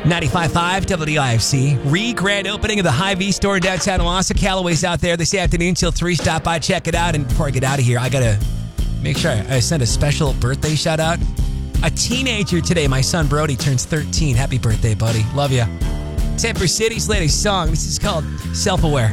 95.5 WIFC. Grand opening of the Hy-Vee store in downtown Owasso. Callaway's out there this afternoon till 3. Stop by, check it out. And before I get out of here, I got to make sure I send a special birthday shout out. A teenager today, my son Brody, turns 13. Happy birthday, buddy. Love ya. Temper City's latest song. This is called Self-Aware.